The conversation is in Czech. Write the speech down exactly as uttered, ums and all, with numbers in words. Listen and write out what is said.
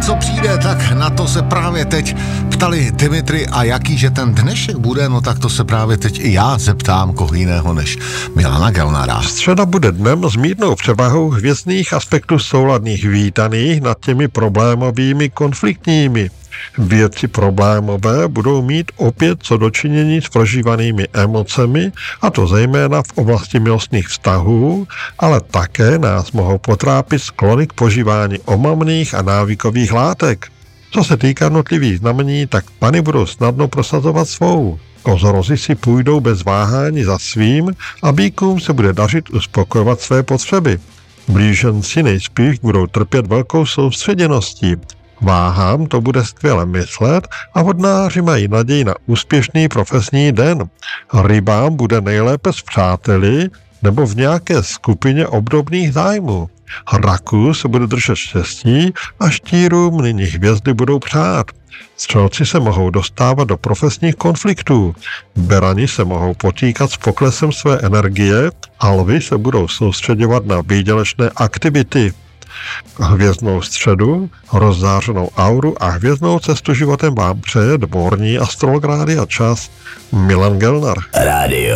Co přijde, tak na to se právě teď ptali Dimitri a jaký, že ten dnešek bude, no tak to se právě teď i já zeptám koho jiného než Milana Gelnara. Středa bude dnem s mírnou převahou hvězdných aspektů souladných vítaných nad těmi problémovými konfliktními. Věci problémové budou mít opět co dočinění s prožívanými emocemi, a to zejména v oblasti milostných vztahů, ale také nás mohou potrápit sklony k požívání omamných a návykových látek. Co se týká jednotlivých znamení, tak pany budou snadno prosazovat svou. Kozorozy si půjdou bez váhání za svým a býkům se bude dařit uspokojovat své potřeby. Blíženci nejspíš budou trpět velkou soustředěností. Váhám to bude skvěle myslet a vodnáři mají naději na úspěšný profesní den. Rybám bude nejlépe s přáteli nebo v nějaké skupině obdobných zájmů. Raků se bude držet štěstí a štírům nyní hvězdy budou přát. Střelci se mohou dostávat do profesních konfliktů. Berani se mohou potýkat s poklesem své energie a lvi se budou soustředovat na výdělečné aktivity. Hvězdnou středu, rozzářenou auru a hvězdnou cestu životem vám přeje dvorní astrolog Rádia Čas Milan Gelnar. Radio.